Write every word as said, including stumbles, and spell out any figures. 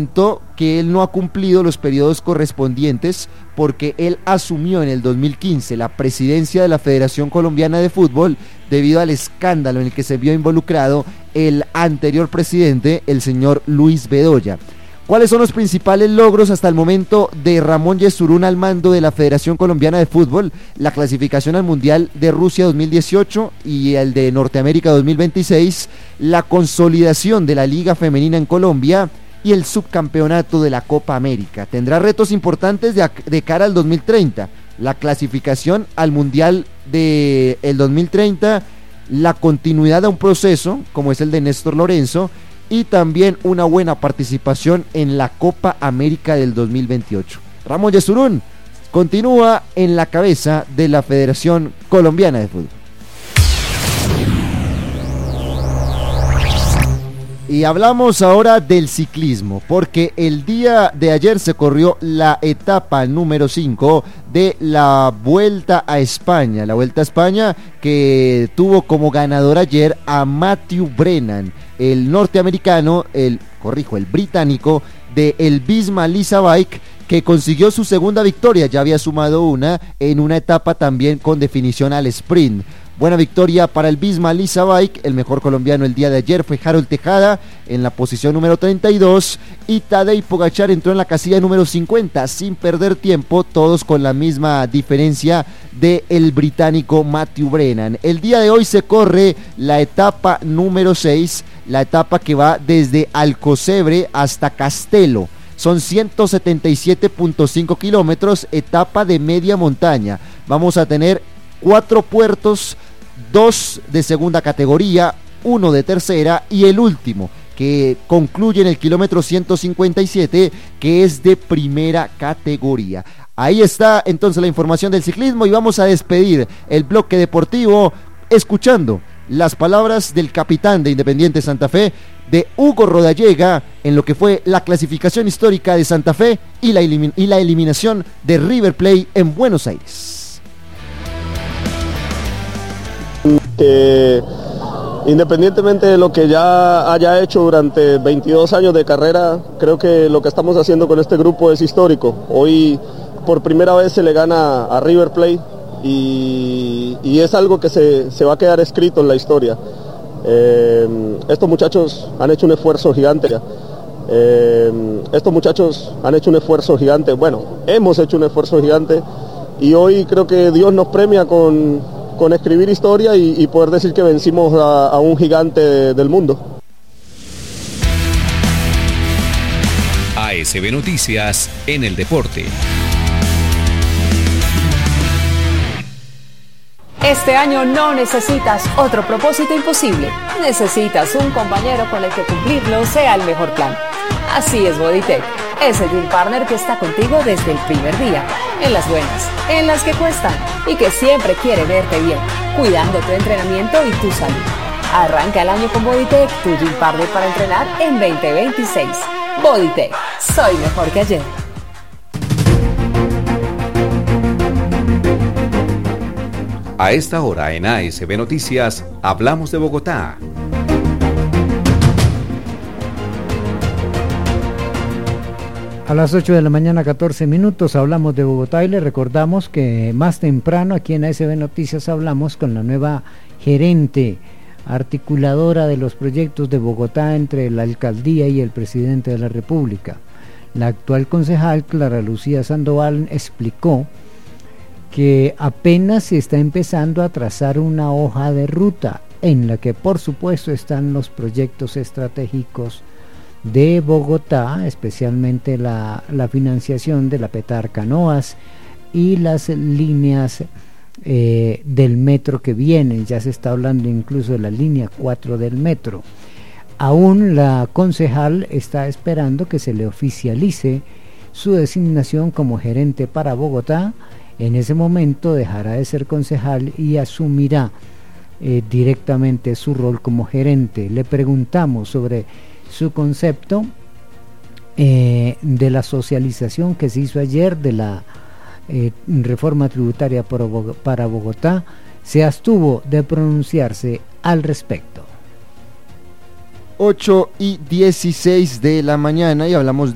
argumentó que él no ha cumplido los periodos correspondientes porque él asumió en el dos mil quince la presidencia de la Federación Colombiana de Fútbol debido al escándalo en el que se vio involucrado el anterior presidente, el señor Luis Bedoya. ¿Cuáles son los principales logros hasta el momento de Ramón Yesurún al mando de la Federación Colombiana de Fútbol? La clasificación al Mundial de Rusia dos mil dieciocho y el de Norteamérica dos mil veintiséis, la consolidación de la Liga Femenina en Colombia y el subcampeonato de la Copa América. Tendrá retos importantes de, de cara al dos mil treinta, la clasificación al Mundial del dos mil treinta, la continuidad de un proceso como es el de Néstor Lorenzo, y también una buena participación en la Copa América del dos mil veintiocho. Ramón Yesurún continúa en la cabeza de la Federación Colombiana de Fútbol. Y hablamos ahora del ciclismo, porque el día de ayer se corrió la etapa número cinco de la Vuelta a España, la Vuelta a España que tuvo como ganador ayer a Matthew Brennan, el norteamericano, el, corrijo, el británico de el Visma Lease Bike, que consiguió su segunda victoria, ya había sumado una en una etapa también con definición al sprint. Buena victoria para el Visma Lease Bike. El mejor colombiano el día de ayer fue Harold Tejada en la posición número treinta y dos y Tadej Pogačar entró en la casilla número cincuenta sin perder tiempo, todos con la misma diferencia de el británico Matthew Brennan. El día de hoy se corre la etapa número seis, la etapa que va desde Alcocebre hasta Castelo. Son ciento setenta y siete punto cinco kilómetros, etapa de media montaña. Vamos a tener cuatro puertos, dos de segunda categoría, uno de tercera y el último que concluye en el kilómetro ciento cincuenta y siete, que es de primera categoría. Ahí está entonces la información del ciclismo y vamos a despedir el bloque deportivo escuchando las palabras del capitán de Independiente Santa Fe, de Hugo Rodallega, en lo que fue la clasificación histórica de Santa Fe y la, elimin- y la eliminación de River Plate en Buenos Aires. Que independientemente de lo que ya haya hecho durante veintidós años de carrera, creo que lo que estamos haciendo con este grupo es histórico. Hoy por primera vez se le gana a River Plate y, y es algo que se, se va a quedar escrito en la historia. Eh, estos muchachos han hecho un esfuerzo gigante. Eh, estos muchachos han hecho un esfuerzo gigante. Bueno, hemos hecho un esfuerzo gigante y hoy creo que Dios nos premia con con escribir historia y, y poder decir que vencimos a, a un gigante de, del mundo. A S B Noticias en el deporte. Este año no necesitas otro propósito imposible. Necesitas un compañero con el que cumplirlo sea el mejor plan. Así es Bodytech, ese deal partner que está contigo desde el primer día, en las buenas, en las que cuestan y que siempre quiere verte bien, cuidando tu entrenamiento y tu salud. Arranca el año con Bodytech, tu deal partner para entrenar en veinte veintiséis. Bodytech, soy mejor que ayer. A esta hora en A S B Noticias hablamos de Bogotá. A las ocho de la mañana, catorce minutos, hablamos de Bogotá y le recordamos que más temprano aquí en A S B Noticias hablamos con la nueva gerente articuladora de los proyectos de Bogotá entre la alcaldía y el presidente de la República. La actual concejal Clara Lucía Sandoval explicó que apenas se está empezando a trazar una hoja de ruta en la que por supuesto están los proyectos estratégicos de Bogotá, especialmente la, la financiación de la Petar Canoas y las líneas eh, del metro que vienen. Ya se está hablando incluso de la línea cuatro del metro. Aún la concejal está esperando que se le oficialice su designación como gerente para Bogotá. En ese momento dejará de ser concejal y asumirá eh, directamente su rol como gerente. Le preguntamos sobre su concepto eh, de la socialización que se hizo ayer de la eh, reforma tributaria para Bogotá. Se abstuvo de pronunciarse al respecto. ocho y dieciséis de la mañana y hablamos